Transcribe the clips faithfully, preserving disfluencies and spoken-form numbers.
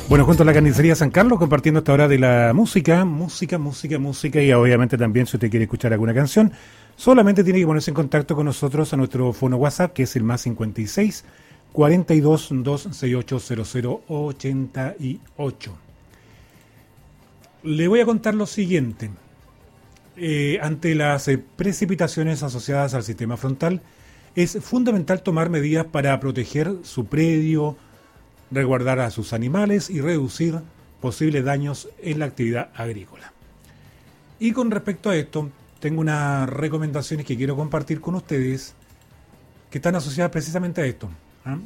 Bueno, junto a la carnicería San Carlos, compartiendo esta hora de la música, música, música, música, y obviamente también si usted quiere escuchar alguna canción, solamente tiene que ponerse en contacto con nosotros a nuestro fono WhatsApp, que es el más cincuenta y seis, cuarenta y dos, doscientos sesenta y ocho, cero cero ochenta y ocho. Le voy a contar lo siguiente. Eh, ante las eh, precipitaciones asociadas al sistema frontal, es fundamental tomar medidas para proteger su predio, resguardar a sus animales y reducir posibles daños en la actividad agrícola. Y con respecto a esto, tengo unas recomendaciones que quiero compartir con ustedes que están asociadas precisamente a esto. ¿eh?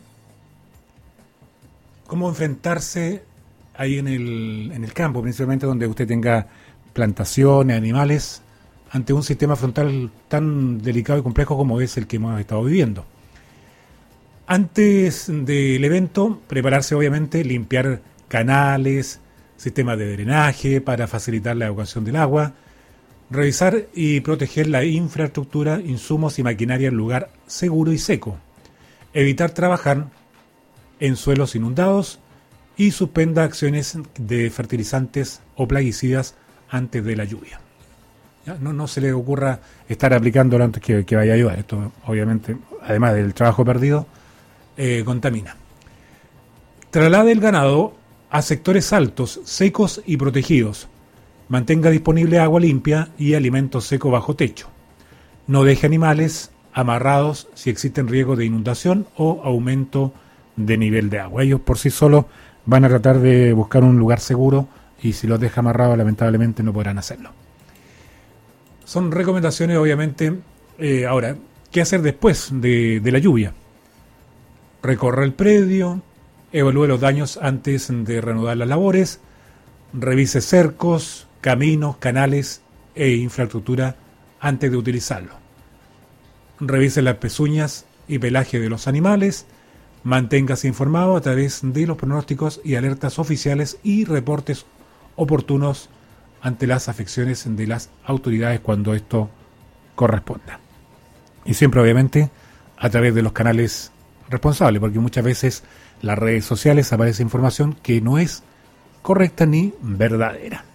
Cómo enfrentarse ahí en el, en el campo, principalmente donde usted tenga plantaciones, animales, ante un sistema frontal tan delicado y complejo como es el que hemos estado viviendo. Antes del evento, prepararse obviamente, limpiar canales, sistemas de drenaje para facilitar la evacuación del agua, revisar y proteger la infraestructura, insumos y maquinaria en lugar seguro y seco, evitar trabajar en suelos inundados y suspenda acciones de fertilizantes o plaguicidas antes de la lluvia. ¿Ya? No, no se le ocurra estar aplicándolo antes que, que vaya a ayudar. Esto obviamente, además del trabajo perdido, Eh, contamina. Traslade el ganado a sectores altos, secos y protegidos. Mantenga disponible agua limpia y alimento seco bajo techo. No deje animales amarrados si existen riesgos de inundación o aumento de nivel de agua. Ellos por sí solos van a tratar de buscar un lugar seguro y si los deja amarrados lamentablemente no podrán hacerlo. Son recomendaciones obviamente. Eh, ahora, ¿qué hacer después de, de la lluvia? Recorra el predio, evalúe los daños antes de reanudar las labores, revise cercos, caminos, canales e infraestructura antes de utilizarlo. Revise las pezuñas y pelaje de los animales, manténgase informado a través de los pronósticos y alertas oficiales y reportes oportunos ante las afecciones de las autoridades cuando esto corresponda. Y siempre obviamente a través de los canales responsable, porque muchas veces las redes sociales aparece información que no es correcta ni verdadera.